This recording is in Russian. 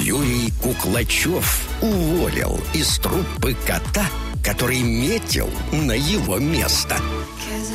Юрий Куклачев уволил из труппы кота, который метил на его место.